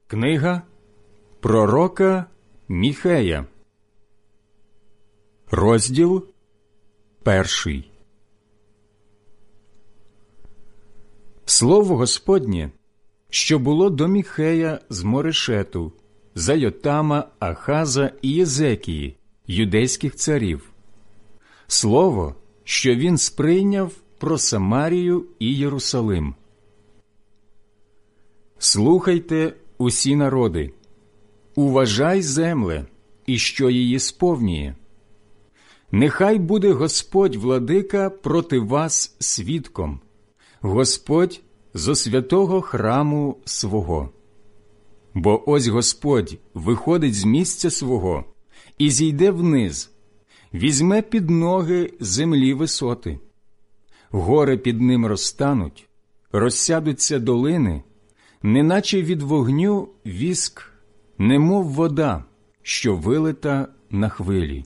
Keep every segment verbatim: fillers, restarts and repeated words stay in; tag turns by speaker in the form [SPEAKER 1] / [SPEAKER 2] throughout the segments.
[SPEAKER 1] Книга пророка Міхея, розділ перший. Слово Господнє, що було до Міхея з Морешету, за Йотама, Ахаза і Єзекії, юдейських царів. Слово, що він сприйняв про Самарію і Єрусалим. Слухайте, усі народи, уважай, земле, і що її сповнює. Нехай буде Господь владика проти вас свідком, Господь зо святого храму свого. Бо ось Господь виходить з місця свого і зійде вниз, візьме під ноги землі висоти. Гори під ним розтануть, розсядуться долини, неначе від вогню віск, немов вода, що вилита на хвилі.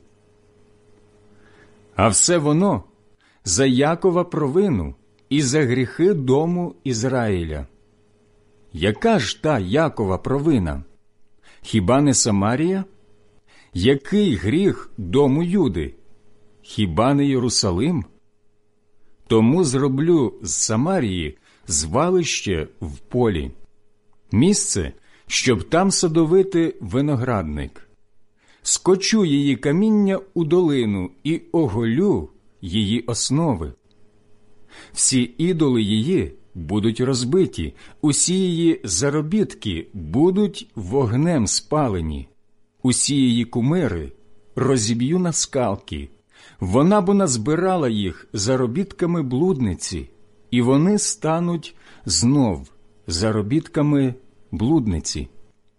[SPEAKER 1] А все воно за Якова провину і за гріхи дому Ізраїля. Яка ж та Якова провина? Хіба не Самарія? Який гріх дому Юди? Хіба не Єрусалим? Тому зроблю з Самарії звалище в полі, місце, щоб там садовити виноградник. Скочу її каміння у долину і оголю її основи. Всі ідоли її будуть розбиті, усі її заробітки будуть вогнем спалені, усі її кумири розіб'ю на скалки. Вона бо назбирала їх заробітками блудниці, і вони стануть знов заробітками блудниці.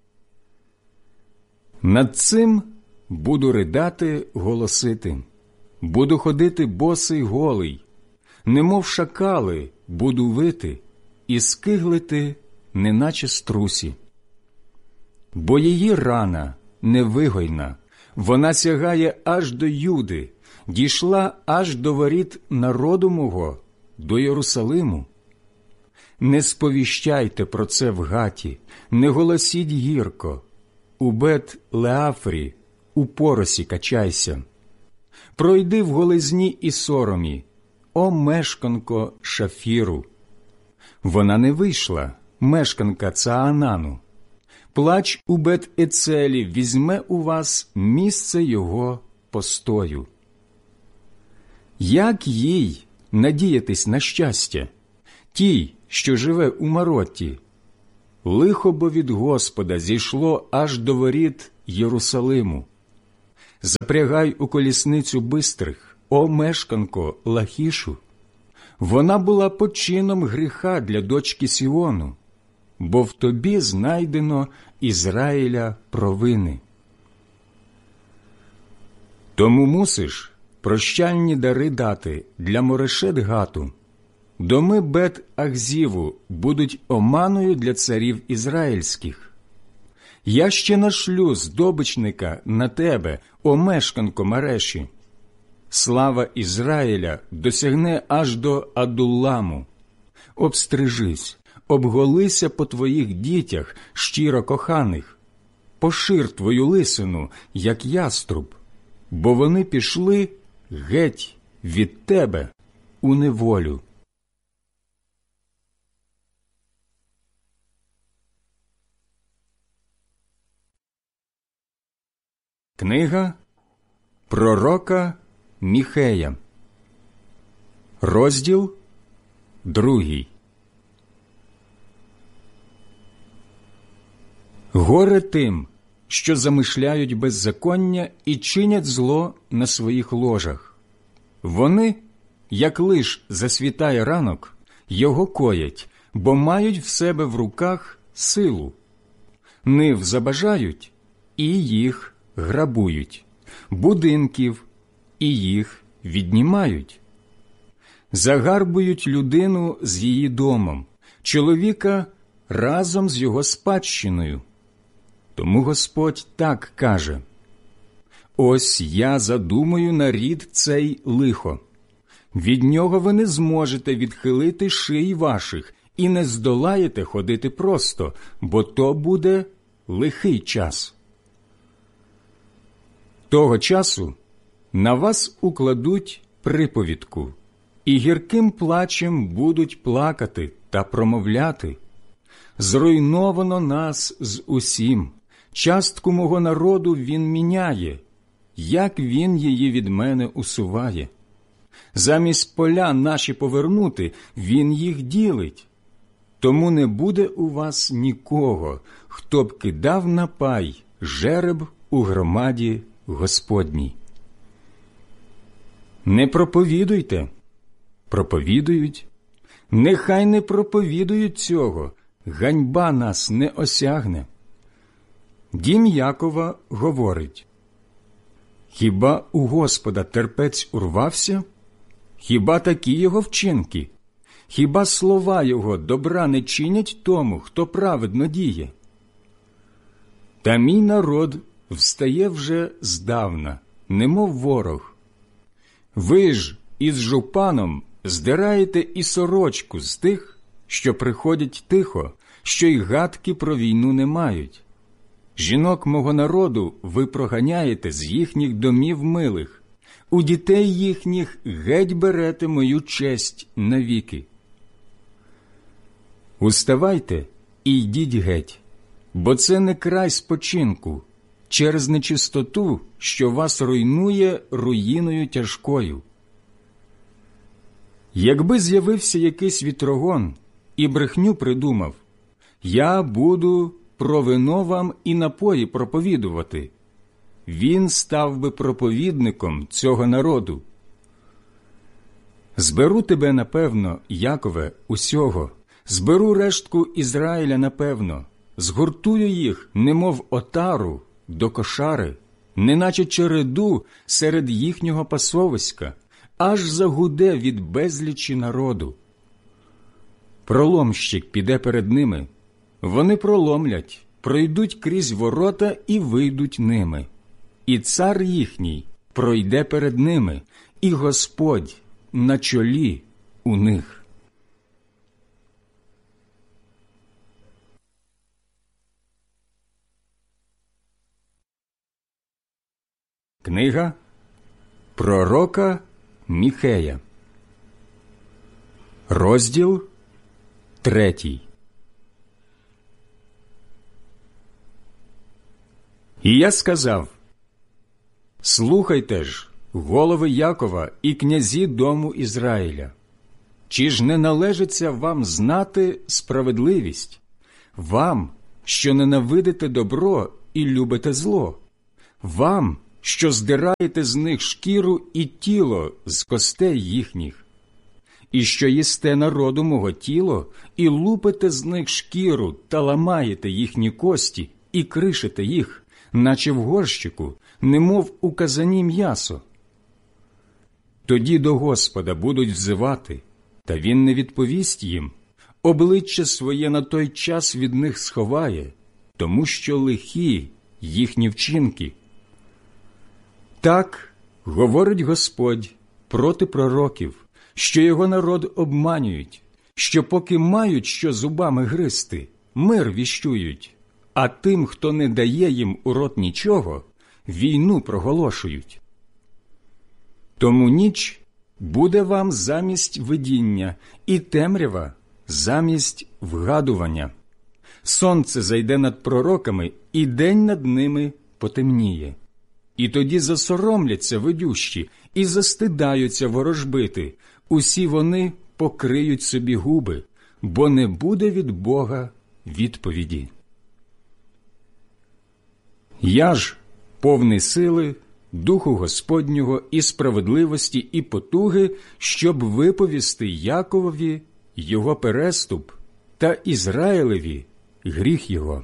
[SPEAKER 1] Над цим буду ридати, голосити, буду ходити босий голий, немов шакали буду вити і скиглити, неначе струсі. Бо її рана невигойна, вона сягає аж до Юди, дійшла аж до воріт народу мого, до Єрусалиму. Не сповіщайте про це в Гаті, не голосіть гірко, у Бет-Леафрі у поросі качайся. Пройди в голизні і соромі, о мешканко Шафіру. Вона не вийшла, мешканка Цаанану. Плач у Бет-Ецелі візьме у вас місце його постою. Як їй надіятись на щастя, тій, що живе у Маротті? Лихо бо від Господа зійшло аж до воріт Єрусалиму. Запрягай у колісницю бистрих, о мешканко Лахішу. Вона була почином гріха для дочки Сіону, бо в тобі знайдено Ізраїля провини. Тому мусиш прощальні дари дати для Морешет-Гату. Доми Бет-Ахзіву будуть оманою для царів ізраїльських. Я ще нашлю здобичника на тебе, о мешканко Мареші. Слава Ізраїля досягне аж до Адулламу. Обстрижись, обголися по твоїх дітях, щиро коханих. Пошир твою лисину, як яструб, бо вони пішли геть від тебе у неволю. Книга пророка Міхея, розділ другий. Горе тим, що замишляють беззаконня і чинять зло на своїх ложах. Вони, як лиш засвітає ранок, його коять, бо мають в себе в руках силу. Нив забажають, і їх грабують, будинків, і їх віднімають. Загарбують людину з її домом, чоловіка разом з його спадщиною. Тому Господь так каже: «Ось я задумаю на рід цей лихо. Від нього ви не зможете відхилити шиї ваших і не здолаєте ходити просто, бо то буде лихий час. Того часу на вас укладуть приповідку, і гірким плачем будуть плакати та промовляти: «Зруйновано нас з усім, частку мого народу він міняє, як він її від мене усуває. Замість поля наші повернути, він їх ділить. Тому не буде у вас нікого, хто б кидав на пай жереб у громаді Господній». Не проповідуйте. Проповідують. Нехай не проповідують цього, ганьба нас не осягне. Дім Якова говорить: «Хіба у Господа терпець урвався? Хіба такі його вчинки? Хіба слова його добра не чинять тому, хто праведно діє? Та мій народ встає вже здавна, немов ворог. Ви ж із жупаном здираєте і сорочку з тих, що приходять тихо, що й гадки про війну не мають. Жінок мого народу ви проганяєте з їхніх домів милих, у дітей їхніх геть берете мою честь навіки. Уставайте і йдіть геть, бо це не край спочинку, через нечистоту, що вас руйнує руїною тяжкою. Якби з'явився якийсь вітрогон і брехню придумав: я буду про вино вам і напої проповідувати, він став би проповідником цього народу. Зберу тебе, напевно, Якове, усього, зберу рештку Ізраїля, напевно, згуртую їх, немов отару, до кошари, неначе череду серед їхнього пасовиська, аж загуде від безлічі народу. Проломщик піде перед ними, вони проломлять, пройдуть крізь ворота і вийдуть ними. І цар їхній пройде перед ними, і Господь на чолі у них». Книга пророка Міхея, розділ третій. І я сказав: «Слухайте ж, голови Якова і князі дому Ізраїля, чи ж не належиться вам знати справедливість, вам, що ненавидите добро і любите зло, вам, що здираєте з них шкіру і тіло з костей їхніх, і що їсте народу мого тіло, і лупите з них шкіру та ламаєте їхні кості, і кришите їх, наче в горщику, немов у казані м'ясо? Тоді до Господа будуть взивати, та Він не відповість їм, обличчя своє на той час від них сховає, тому що лихі їхні вчинки. Так говорить Господь проти пророків, що його народ обманюють, що поки мають що зубами гризти, мир віщують, а тим, хто не дає їм у рот нічого, війну проголошують. Тому ніч буде вам замість видіння, і темрява замість вгадування. Сонце зайде над пророками, і день над ними потемніє. І тоді засоромляться ведющі і застидаються ворожбити, усі вони покриють собі губи, бо не буде від Бога відповіді. Я ж, повний сили, Духу Господнього і справедливості і потуги, щоб виповісти Яковові його переступ та Ізраїлеві гріх його.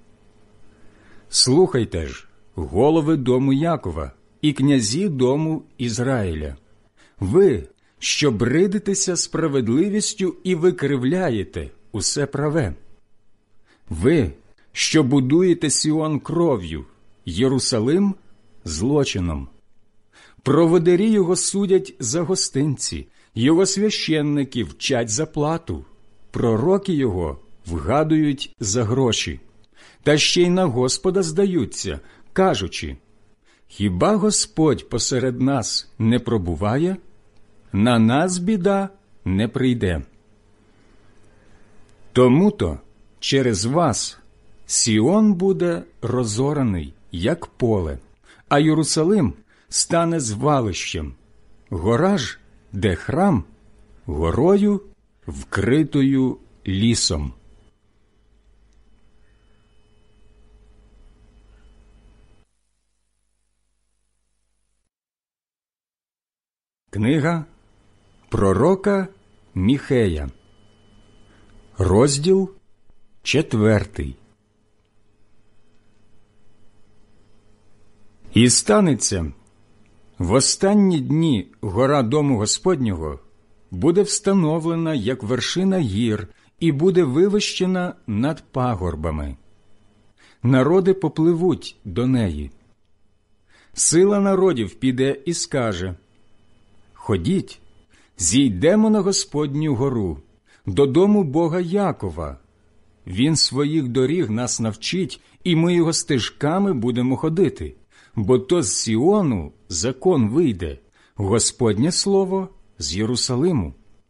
[SPEAKER 1] Слухайте ж, голови дому Якова і князі дому Ізраїля, ви, що бридитеся справедливістю і викривляєте усе праве. Ви, що будуєте Сіон кров'ю, Єрусалим злочином. Проводарі його судять за гостинці, його священники вчать за плату. пророки його вгадують за гроші, та ще й на Господа здаються, кажучи: хіба Господь посеред нас не пробуває? На нас біда не прийде. Тому-то через вас Сіон буде розораний, як поле, а Єрусалим стане звалищем, гора ж, де храм, горою, вкритою лісом. Книга пророка Міхея, розділ четвертий. І станеться, в останні дні гора дому Господнього буде встановлена, як вершина гір, і буде вивищена над пагорбами. Народи попливуть до неї. Сила народів піде і скаже: ходіть, зійдемо на Господню гору, додому Бога Якова. Він своїх доріг нас навчить, і ми його стежками будемо ходити. Бо то з Сіону закон вийде, Господнє слово з Єрусалиму.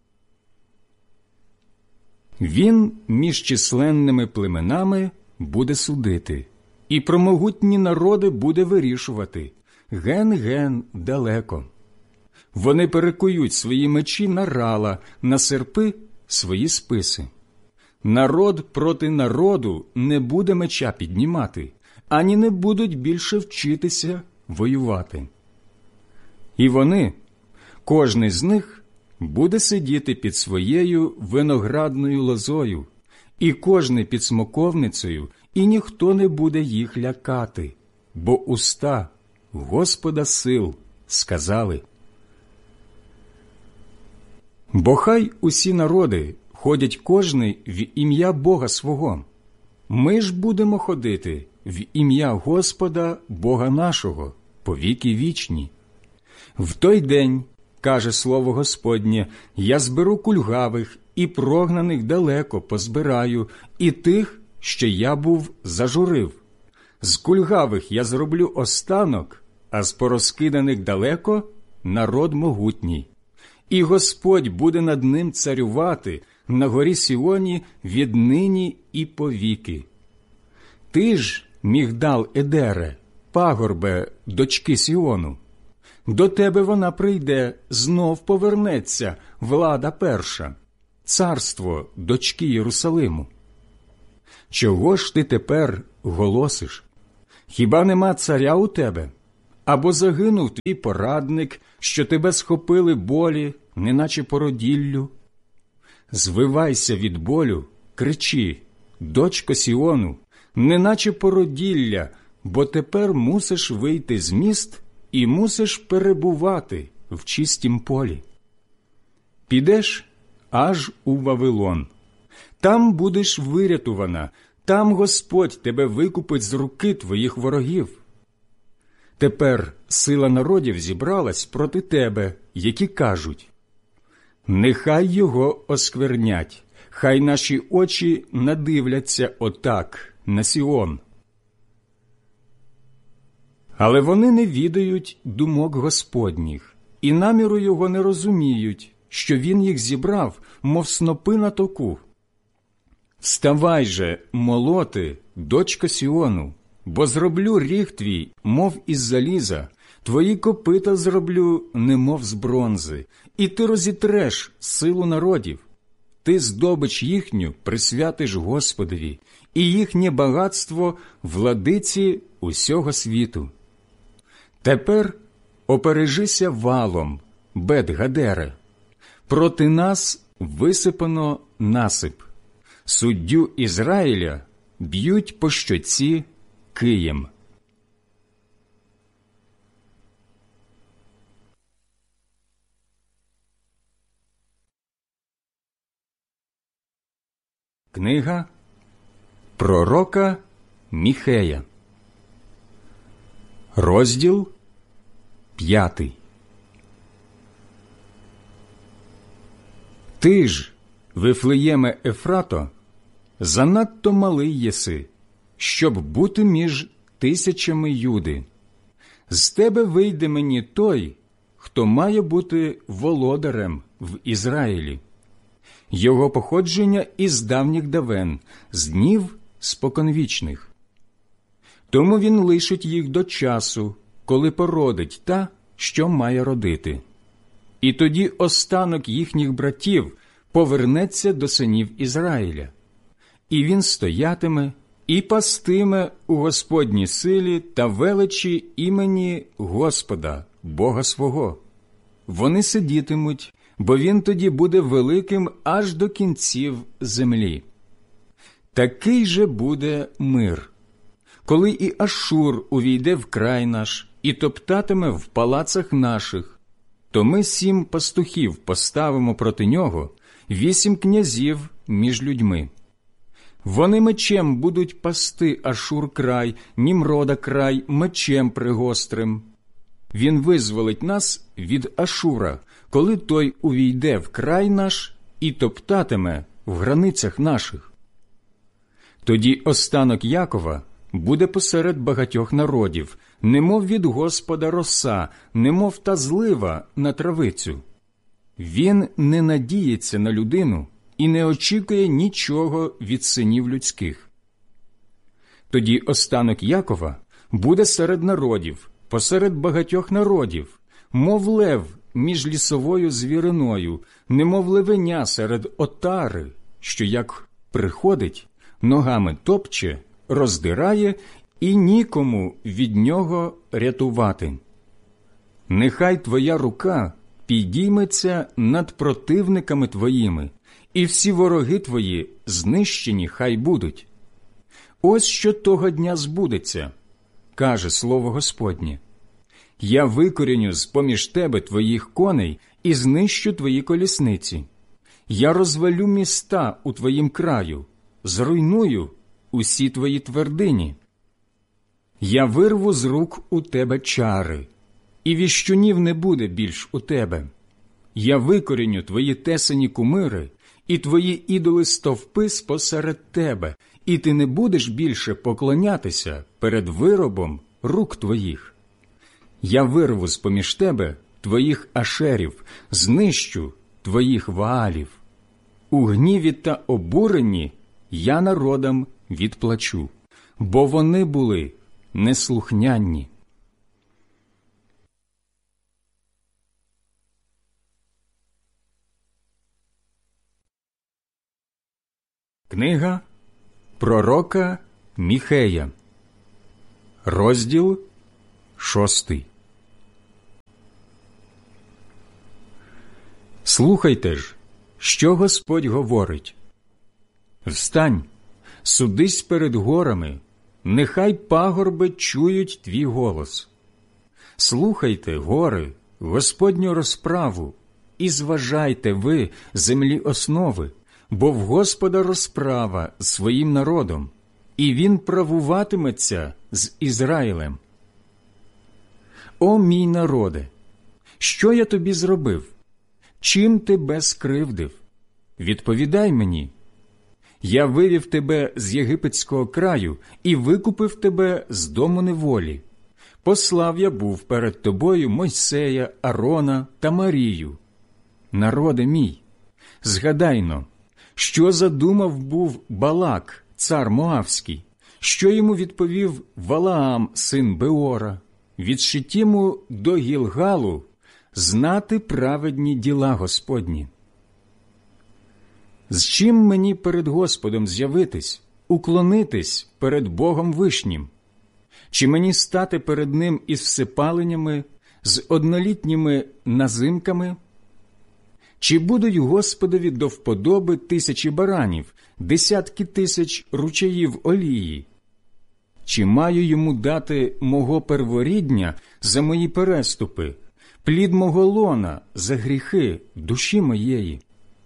[SPEAKER 1] Він між численними племенами буде судити, і про могутні народи буде вирішувати, ген-ген далеко. Вони перекують свої мечі на рала, на серпи свої списи. Народ проти народу не буде меча піднімати, ані не будуть більше вчитися воювати. І вони, кожний з них, буде сидіти під своєю виноградною лозою, і кожний під смоковницею, і ніхто не буде їх лякати, бо уста Господа сил сказали. Бо хай усі народи ходять кожний в ім'я Бога свого. Ми ж будемо ходити в ім'я Господа Бога нашого по віки вічні. В той день, каже слово Господнє, я зберу кульгавих і прогнаних далеко позбираю, і тих, що я був зажурив. З кульгавих я зроблю останок, а з порозкиданих далеко народ могутній. І Господь буде над ним царювати на горі Сіоні віднині і повіки. Ти ж, Мігдал Едере, пагорбе дочки Сіону, до тебе вона прийде, знов повернеться влада перша, царство дочки Єрусалиму. Чого ж ти тепер голосиш? Хіба нема царя у тебе? Або загинув твій порадник, що тебе схопили болі, неначе породіллю? Звивайся від болю, кричи: дочко Сіону, неначе породілля, бо тепер мусиш вийти з міст і мусиш перебувати в чистім полі. Підеш аж у Вавилон. Там будеш вирятувана, там Господь тебе викупить з руки твоїх ворогів. Тепер сила народів зібралась проти тебе, які кажуть: нехай його осквернять, хай наші очі надивляться отак на Сіон. Але вони не відають думок Господніх, і наміру його не розуміють, що він їх зібрав, мов снопи на току. Вставай же, молоти, дочко Сіону, бо зроблю ріг твій, мов із заліза, твої копита зроблю, немов з бронзи, і ти розітреш силу народів. Ти здобич їхню присвятиш Господові, і їхнє багатство владиці усього світу. Тепер опережися валом, Бет-Гадере. Проти нас висипано насип. Суддю Ізраїля б'ють по щоці києм. Книга пророка Міхея, розділ п'ятий. Ти ж, Вифлеєме Ефрато, занадто малий єси, щоб бути між тисячами Юди. З тебе вийде мені той, хто має бути володарем в Ізраїлі. Його походження із давніх давен, з днів споконвічних. Тому він лишить їх до часу, коли породить та, що має родити. І тоді останок їхніх братів повернеться до синів Ізраїля. І він стоятиме і пастиме у Господній силі та величі імені Господа, Бога свого. Вони сидітимуть, бо він тоді буде великим аж до кінців землі. Такий же буде мир, коли і Ашур увійде в край наш і топтатиме в палацах наших, то ми сім пастухів поставимо проти нього, вісім князів між людьми. Вони мечем будуть пасти Ашур край, Німрода край мечем пригострим. Він визволить нас від Ашура, коли той увійде в край наш і топтатиме в границях наших. Тоді останок Якова буде посеред багатьох народів, немов від Господа роса, немов та злива на травицю. Він не надіється на людину і не очікує нічого від синів людських. Тоді останок Якова буде серед народів, посеред багатьох народів, мов лев між лісовою звіриною, немов левеня серед отари, що як приходить, ногами топче, роздирає і нікому від нього рятувати. Нехай твоя рука підійметься над противниками твоїми, і всі вороги твої знищені хай будуть. Ось що того дня збудеться, каже слово Господнє. Я викоріню з-поміж тебе твоїх коней і знищу твої колісниці. Я розвалю міста у твоїм краю, зруйную усі твої твердині. Я вирву з рук у тебе чари, і віщунів не буде більш у тебе. Я викоріню твої тесані кумири, і твої ідоли стовпи спосеред тебе, і ти не будеш більше поклонятися перед виробом рук твоїх. Я вирву з-поміж тебе твоїх ашерів, знищу твоїх ваалів. У гніві та обуренні я народам відплачу, бо вони були неслухняні. Книга пророка Міхея, розділ шостий. Слухайте ж, що Господь говорить. Встань, судись перед горами, нехай пагорби чують твій голос. Слухайте, гори, Господню розправу, і зважайте ви, землі основи, бо в Господа розправа з своїм народом, і він правуватиметься з Ізраїлем. О мій народе, що я тобі зробив? Чим тебе скривдив? Відповідай мені. Я вивів тебе з єгипетського краю і викупив тебе з дому неволі. Послав я був перед тобою Мойсея, Арона та Марію. Народе мій, згадайно, що задумав був Балак, цар Моавський, що йому відповів Валаам, син Беора, від Шитіму до Гілгалу, знати праведні діла Господні. З чим мені перед Господом з'явитись, уклонитись перед Богом Вишнім? Чи мені стати перед Ним із всипаленнями, з однолітніми назимками? Чи будуть Господові до вподоби тисячі баранів, десятки тисяч ручаїв олії? Чи маю йому дати мого перворідня за мої переступи, плід мого лона за гріхи душі моєї?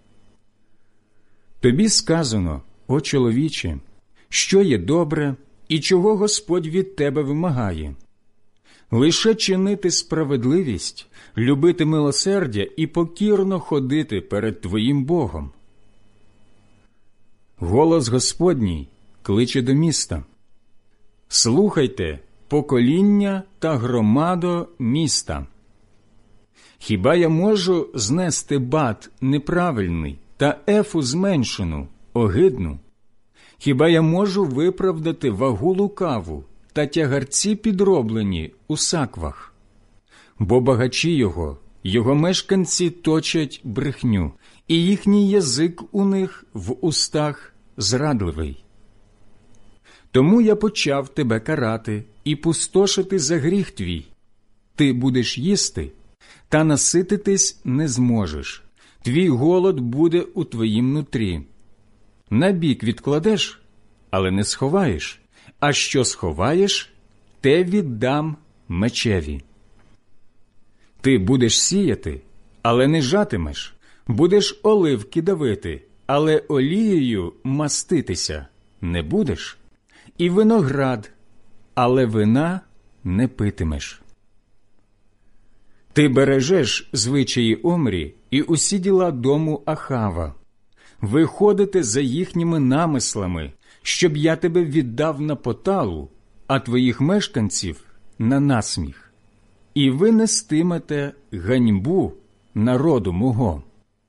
[SPEAKER 1] Тобі сказано, о чоловіче, що є добре і чого Господь від тебе вимагає. Лише чинити справедливість, любити милосердя і покірно ходити перед твоїм Богом. Голос Господній кличе до міста. Слухайте, покоління та громадо міста. Хіба я можу знести бат неправильний та ефу зменшену, огидну? Хіба я можу виправдати вагу лукаву та тягарці підроблені у саквах? Бо багачі його, його мешканці точать брехню, і їхній язик у них в устах зрадливий. Тому я почав тебе карати і пустошити за гріх твій. Ти будеш їсти, та насититись не зможеш. Твій голод буде у твоїм нутрі. Набік відкладеш, але не сховаєш, а що сховаєш, те віддам мечеві. Ти будеш сіяти, але не жатимеш, будеш оливки давити, але олією маститися не будеш, і виноград, але вина не питимеш. Ти бережеш звичаї Омрі і усі діла дому Ахава. Ви ходите за їхніми намислами, щоб я тебе віддав на поталу, а твоїх мешканців – на насміх. І ви нестимете ганьбу народу мого.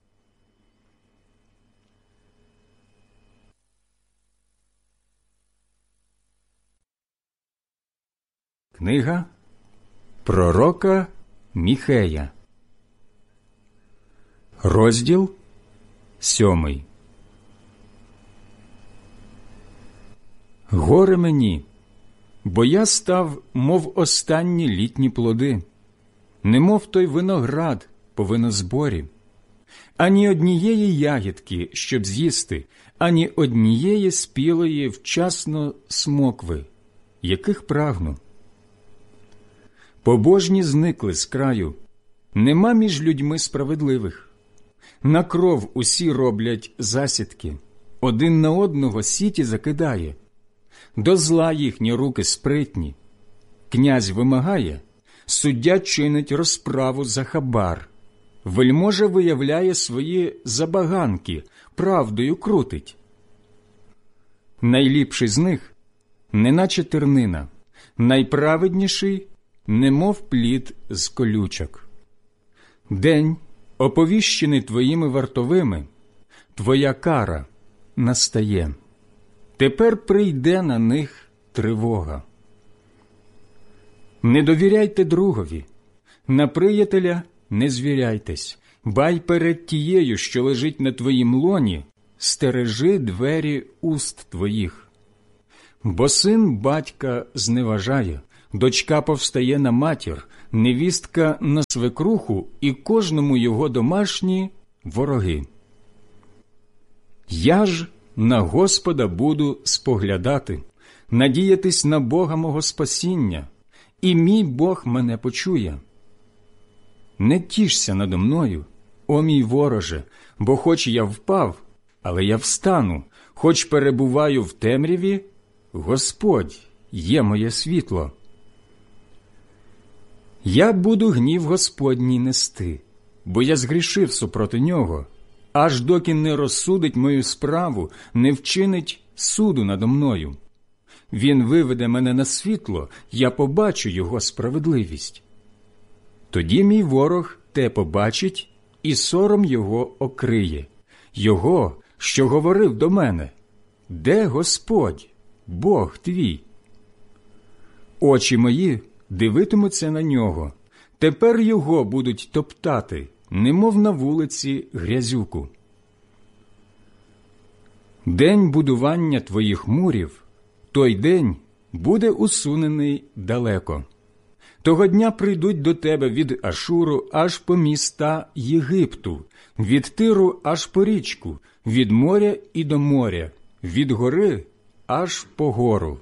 [SPEAKER 1] Книга пророка Міхея, розділ сьомий. Горе мені, бо я став, мов останні літні плоди, немов той виноград по винозборі. Ані однієї ягідки, щоб з'їсти, ані однієї спілої вчасно смокви, яких прагну. Побожні зникли з краю, нема між людьми справедливих. На кров усі роблять засідки, один на одного сіті закидає. До зла їхні руки спритні. Князь вимагає, суддя чинить розправу за хабар. Вельможа виявляє свої забаганки, правдою крутить. Найліпший з них – неначе тернина, найправедніший – немов плід з колючок. День, оповіщений твоїми вартовими, твоя кара настає. Тепер прийде на них тривога. Не довіряйте другові, на приятеля не звіряйтесь, бай перед тією, що лежить на твоїм лоні, стережи двері уст твоїх. Бо син батька зневажає, дочка повстає на матір, невістка на свекруху, і кожному його домашні вороги. Я ж на Господа буду споглядати, надіятись на Бога мого спасіння, і мій Бог мене почує. Не тішся надо мною, о мій вороже, бо хоч я впав, але я встану, хоч перебуваю в темряві, Господь є моє світло. Я буду гнів Господній нести, бо я згрішив супроти нього, аж доки не розсудить мою справу, не вчинить суду надо мною. Він виведе мене на світло, я побачу його справедливість. Тоді мій ворог те побачить, і сором його окриє, його, що говорив до мене: де Господь, Бог твій? Очі мої дивитимуться на нього, тепер його будуть топтати, немов на вулиці грязюку. День будування твоїх мурів, той день буде усунений далеко. Того дня прийдуть до тебе від Ашуру аж по міста Єгипту, від Тиру аж по річку, від моря і до моря, від гори аж по гору.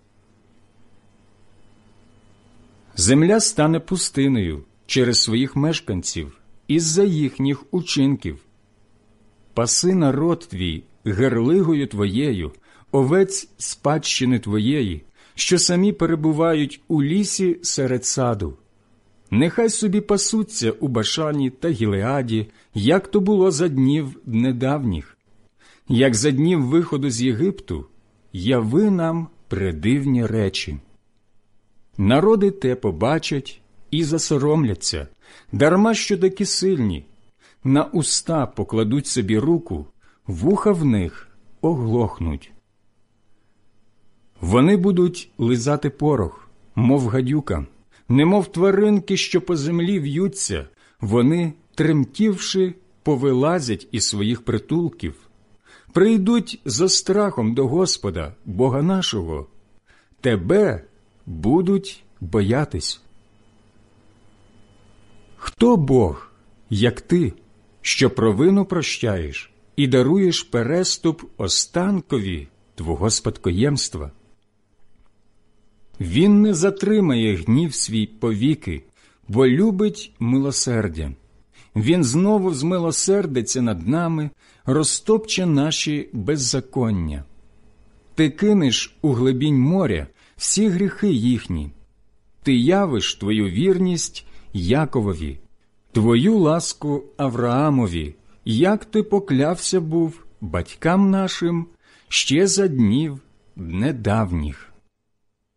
[SPEAKER 1] Земля стане пустиною через своїх мешканців, із-за їхніх учинків. Паси народ твій герлигою твоєю, овець спадщини твоєї, що самі перебувають у лісі серед саду. Нехай собі пасуться у Башані та Гілеаді, як то було за днів недавніх. як за днів виходу з Єгипту, яви нам предивні речі. Народи те побачать і засоромляться, дарма що такі сильні, на уста покладуть собі руку, вуха в них оглохнуть. Вони будуть лизати порох, мов гадюка, немов тваринки, що по землі в'ються, вони, тремтівши, повилазять із своїх притулків, прийдуть за страхом до Господа, Бога нашого, тебе будуть боятись. Хто Бог, як ти, що провину прощаєш і даруєш переступ останкові твого спадкоємства? Він не затримає гнів свій повіки, бо любить милосердя. Він знову змилосердиться над нами, розтопче наші беззаконня. Ти кинеш у глибінь моря всі гріхи їхні. Ти явиш твою вірність Яковові, твою ласку Авраамові, як ти поклявся був батькам нашим ще за днів недавніх.